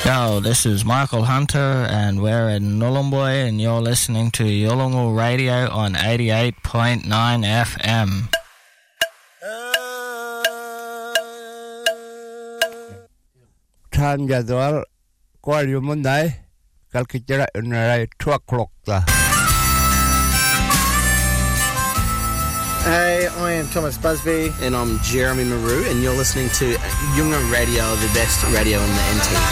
Yo, this is Michael Hunter, and we're in Nhulunbuy, and you're listening to Yolngu Radio on 88.9 FM. Time jadwal ko Monday kalkitira unrai 2 o'clock ta. Hey, I am Thomas Busby. And I'm Jeremy Maru, and you're listening to Yolngu Radio, the best radio in the NT.